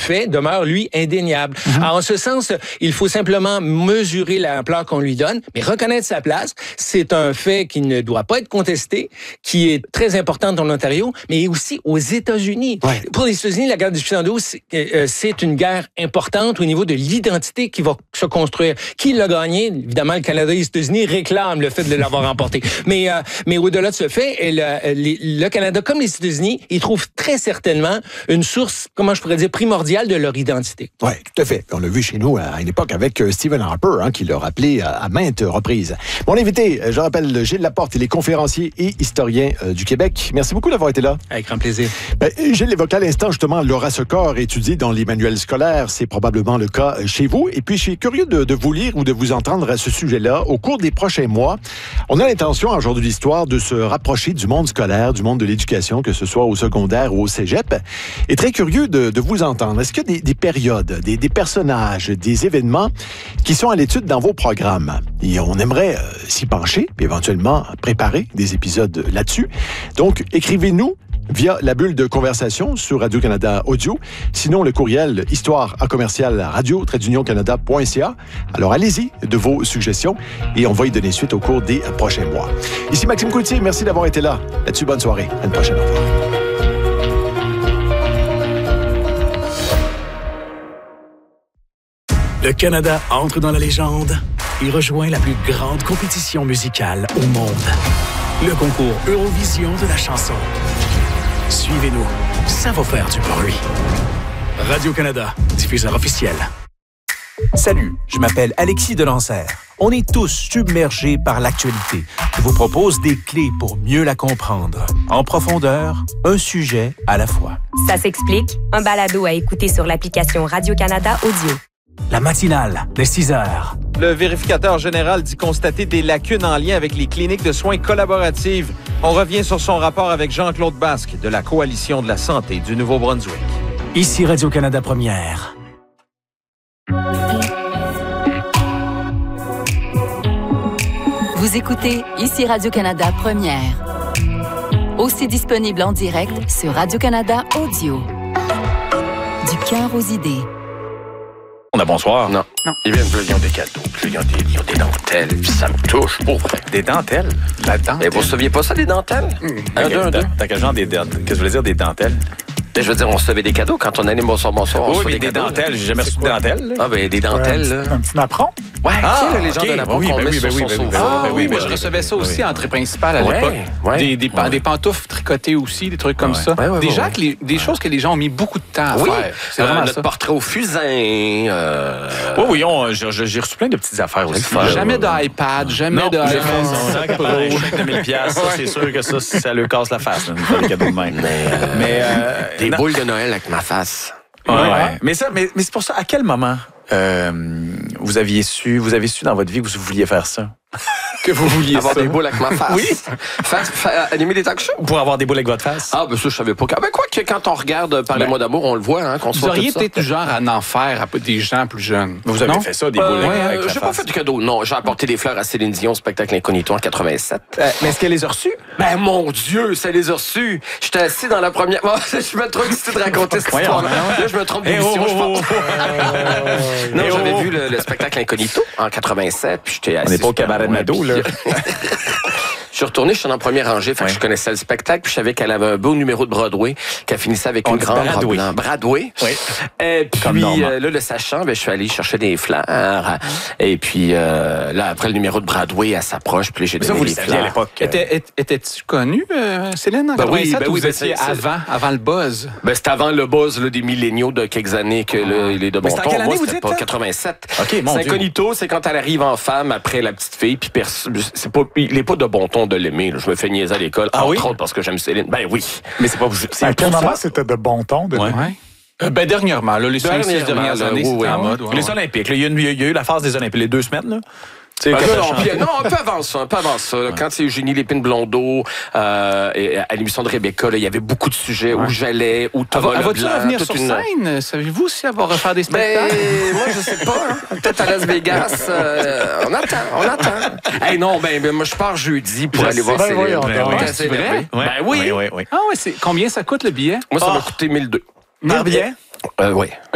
fait demeure, lui, indéniable. Alors, en ce sens, il faut simplement mesurer l'ampleur qu'on lui donne, mais reconnaître sa place. C'est un fait qui ne doit pas être contesté, qui est très important dans l'Ontario, mais aussi aux États-Unis. Ouais. Pour les États-Unis, la guerre du 1812, c'est une guerre importante au niveau de l'identité qui va se construire. Qui l'a gagné? Évidemment, le Canada et les États-Unis réclament le fait de l'avoir remporté. Mais au-delà de ce fait, le Canada, comme les États-Unis, ils trouvent très certainement une source, comment je pourrais dire, primordiale de leur identité. Oui, tout à fait. On l'a vu chez nous à une époque avec Stephen Harper, qui l'a rappelé à maintes reprises. Mon invité, je rappelle, Gilles Laporte, il est conférencier et historien du Québec. Merci beaucoup d'avoir été là. Avec grand plaisir. Gilles évoquait à l'instant, justement, Laura Secor, étudiée dans les manuels scolaires. C'est probablement le cas chez vous. Et puis, je suis curieux de vous lire ou de vous entendre à ce sujet-là. Au cours des prochains mois, on a l'intention, en Jour de l'Histoire, de se rapprocher du monde scolaire, du monde de l'éducation, que ce soit au secondaire ou au cégep. Et très curieux de vous entendre. Est-ce qu'il y a des périodes, des personnages, des événements qui sont à l'étude dans vos programmes? Et on aimerait s'y pencher, puis éventuellement préparer des épisodes là-dessus. Donc, écrivez-nous via la bulle de conversation sur Radio-Canada Audio. Sinon, le courriel histoire@radio-canada.ca. Alors, allez-y de vos suggestions et on va y donner suite au cours des prochains mois. Ici Maxime Coutier, merci d'avoir été là. Là-dessus, bonne soirée. À une prochaine fois. Le Canada entre dans la légende et rejoint la plus grande compétition musicale au monde. Le concours Eurovision de la chanson. Suivez-nous, ça va faire du bruit. Radio-Canada, diffuseur officiel. Salut, je m'appelle Alexis Delancer. On est tous submergés par l'actualité. Je vous propose des clés pour mieux la comprendre. En profondeur, un sujet à la fois. Ça s'explique, un balado à écouter sur l'application Radio-Canada Audio. La matinale, dès 6 heures. Le vérificateur général dit constater des lacunes en lien avec les cliniques de soins collaboratives. On revient sur son rapport avec Jean-Claude Basque de la Coalition de la santé du Nouveau-Brunswick. Ici Radio-Canada Première. Vous écoutez Ici Radio-Canada Première. Aussi disponible en direct sur Radio-Canada Audio. Du cœur aux idées. Bonsoir. Non. Ils viennent, ils ont des cadeaux, puis ils ont des dentelles, puis ça me touche, pour vrai. Des dentelles? La dentelle? Mais vous ne saviez pas ça, des dentelles? T'as quel genre des dentelles? Qu'est-ce que je veux dire, des dentelles? Je veux dire, on recevait des cadeaux quand on allait bonsoir, on recevait des dentelles. J'ai jamais reçu de dentelles. Ah, ben des dentelles, là. Un petit napperon? Ouais, les gens de napperon qu'on met sur son sofa. Oui, mais je recevais ça aussi en entrée principale à l'époque. Des pantoufles tricotées aussi, des trucs comme ça. Des choses que les gens ont mis beaucoup de temps à faire. C'est vraiment notre portrait au fusain. Oui, j'ai reçu plein de petites affaires aussi. Jamais d'iPad, jamais d'iPhone. Un chèque de 1000$, ça, c'est sûr que ça leur casse la face, des cadeaux de même. Mais des boules de Noël avec ma face. Ouais. Mais c'est pour ça, à quel moment vous avez su dans votre vie que vous vouliez faire ça? Que vous vouliez avoir des boules avec ma face. Oui. Animer des talk shows. Pour avoir des boules avec votre face. Ah, ben ça, je savais pas. Ben, quoi que quand on regarde Parlez-moi d'amour, on le voit, qu'on se Vous auriez peut-être du genre à en faire à des gens plus jeunes. Vous avez fait ça, des boules avec la face? J'ai pas fait de cadeau. Non, j'ai apporté des fleurs à Céline Dion au spectacle Incognito en 87. Mais est-ce qu'elle les a reçues? Ben, mon Dieu, ça les a reçues. J'étais assis dans la première... je suis trop excité de raconter cette histoire. Là, je me trompe d'émission, je pense. Non, j'avais vu le spectacle Incognito en 87, puis j'étais assis... On n'est pas au cabaret de Mado, là. Je suis retourné, je suis en première rangée, fait que je connaissais le spectacle, puis je savais qu'elle avait un beau numéro de Broadway, qu'elle finissait avec une grande robe blanche. Broadway. Oui. Et puis là, le sachant, je suis allé chercher des fleurs. Et puis là, après le numéro de Broadway, elle s'approche, puis j'ai donné des fleurs. À l'époque. Étais-tu connue, Céline, en 87, ou vous étiez avant le buzz? Ben, c'était avant le buzz des milléniaux de quelques années que il est de bon ton. Moi, c'était pas 87. OK, mon Dieu. Incognito, c'est quand elle arrive en femme après la petite fille, puis il est pas de bon ton de l'aimer. Je me fais niaiser à l'école, entre autres parce que j'aime Céline. Ben oui. Mais c'est pas... À quel moment c'était de bon ton de l'aimer? Dernièrement, là, les 5-6 dernières années, c'était en mode. Les Olympiques, il y a eu la phase des Olympiques, les 2 semaines, là. Non, un peu avant ça. Ouais. Quand c'est Eugénie Lépine-Blondeau, et à l'émission de Rebecca, il y y avait beaucoup de sujets, où j'allais, où Thomas Leblanc. Vas-tu revenir sur scène? Savez-vous si elle va refaire des spectacles? Moi, je sais pas. Peut-être à Las Vegas. On attend. Hey, non, moi, je pars jeudi pour aller voir Céline. C'est vrai? Oui. Ah ouais, combien ça coûte le billet? Moi, ça m'a coûté 1 200. Par billet? Oui.